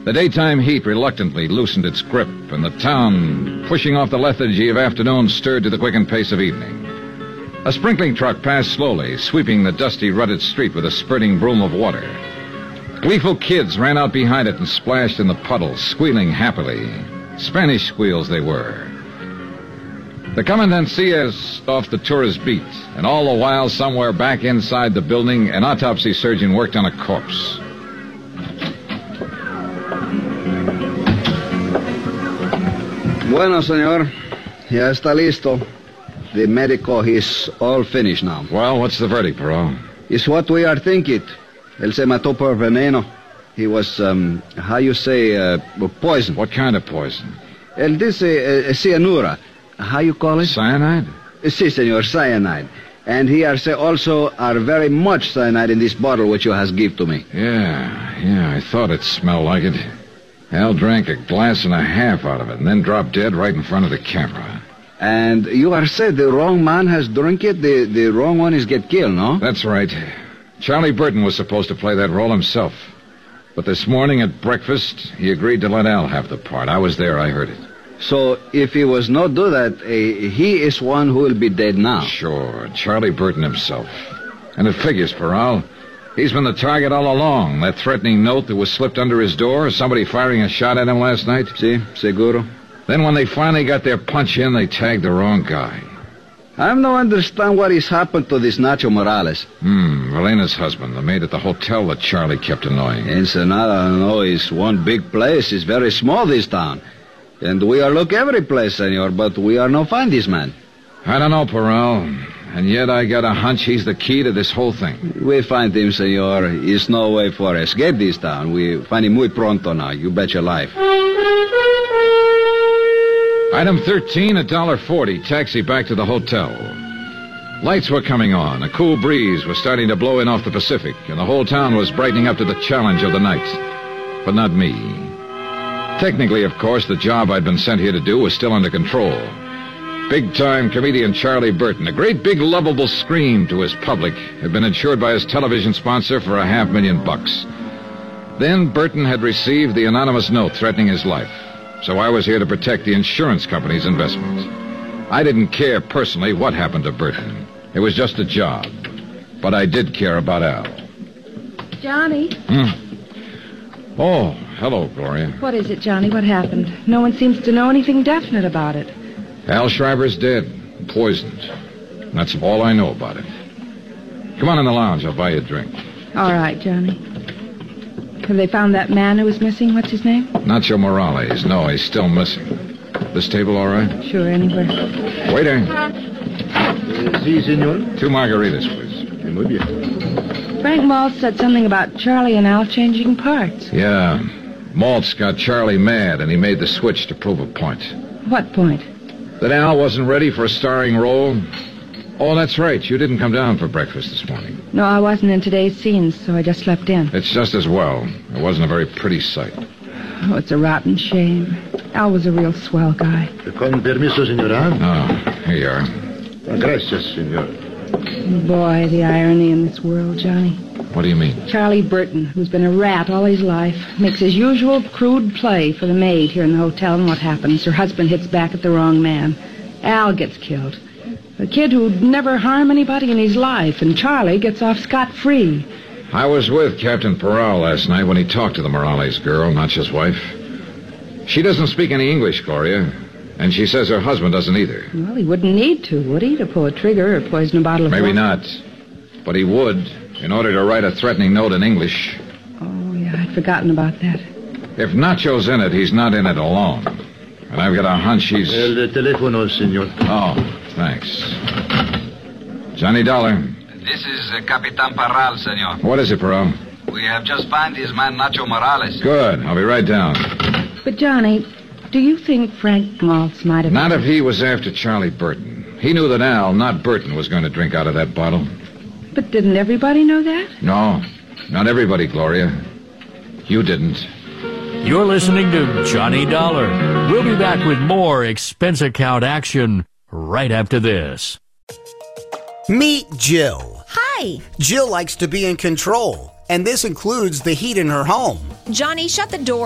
The daytime heat reluctantly loosened its grip, and the town, pushing off the lethargy of afternoon, stirred to the quickened pace of evening. A sprinkling truck passed slowly, sweeping the dusty, rutted street with a spurting broom of water. Gleeful kids ran out behind it and splashed in the puddles, squealing happily. Spanish squeals they were. The Comandancia is off the tourist beat, and all the while, somewhere back inside the building, an autopsy surgeon worked on a corpse. Bueno, señor. Ya está listo. The medical is all finished now. Well, what's the verdict, Perot? It's what we are thinking. Él se mató por veneno. He was, how you say, poison. What kind of poison? Él dice cianura. How you call it? Cyanide? Si, senor, cyanide. And he also are very much cyanide in this bottle which you has give to me. Yeah, I thought it smelled like it. Al drank a glass and a half out of it and then dropped dead right in front of the camera. And you are said the wrong man has drunk it, the wrong one is get killed, no? That's right. Charlie Burton was supposed to play that role himself. But this morning at breakfast, he agreed to let Al have the part. I was there, I heard it. So, if he was not do that, he is one who will be dead now. Sure, Charlie Burton himself. And it figures, Peral. He's been the target all along. That threatening note that was slipped under his door, somebody firing a shot at him last night. Si, seguro. Then when they finally got their punch in, they tagged the wrong guy. I don't understand what has happened to this Nacho Morales. Velena's husband, the maid at the hotel that Charlie kept annoying. Ensenada, no, is one big place. It's very small, this town. And we are look every place, senor, but we are no find this man. I don't know, Peral. And yet I got a hunch he's the key to this whole thing. We find him, senor. There's no way for escape this town. We find him muy pronto now. You bet your life. Item 13, $1.40. Taxi back to the hotel. Lights were coming on. A cool breeze was starting to blow in off the Pacific, and the whole town was brightening up to the challenge of the night. But not me. Technically, of course, the job I'd been sent here to do was still under control. Big-time comedian Charlie Burton, a great big lovable scream to his public, had been insured by his television sponsor for $500,000. Then Burton had received the anonymous note threatening his life. So I was here to protect the insurance company's investment. I didn't care personally what happened to Burton. It was just a job. But I did care about Al. Johnny? Oh, hello, Gloria. What is it, Johnny? What happened? No one seems to know anything definite about it. Al Shriver's dead. Poisoned. That's all I know about it. Come on in the lounge. I'll buy you a drink. All right, Johnny. Have they found that man who was missing? What's his name? Nacho Morales. No, he's still missing. This table all right? Sure, anywhere. Waiter. Si, senor. 2 margaritas, please. Muy bien. Frank Maltz said something about Charlie and Al changing parts. Yeah. Maltz got Charlie mad, and he made the switch to prove a point. What point? That Al wasn't ready for a starring role. Oh, that's right. You didn't come down for breakfast this morning. No, I wasn't in today's scenes, so I just slept in. It's just as well. It wasn't a very pretty sight. Oh, it's a rotten shame. Al was a real swell guy. Con permiso, señora. Oh, here you are. Gracias, senor. Boy, the irony in this world, Johnny. What do you mean? Charlie Burton, who's been a rat all his life, makes his usual crude play for the maid here in the hotel, and what happens? Her husband hits back at the wrong man. Al gets killed. A kid who'd never harm anybody in his life, and Charlie gets off scot-free. I was with Captain Peral last night when he talked to the Morales girl, Nacho's wife. She doesn't speak any English, Gloria, and she says her husband doesn't either. Well, he wouldn't need to, would he, to pull a trigger or poison a bottle of Maybe water? not, but he would, in order to write a threatening note in English. Oh, yeah, I'd forgotten about that. If Nacho's in it, he's not in it alone. And I've got a hunch he's... El teléfono, senor. Oh, thanks. Johnny Dollar. This is Capitan Parral, senor. What is it, Peral? We have just found his man, Nacho Morales. Good. I'll be right down. But, Johnny, do you think Frank Maltz might have... Not if he was after Charlie Burton. He knew that Al, not Burton, was going to drink out of that bottle. But didn't everybody know that? No, not everybody, Gloria. You didn't. You're listening to Johnny Dollar. We'll be back with more expense account action right after this. Meet Jill. Hi. Jill likes to be in control, and this includes the heat in her home. Johnny, shut the door.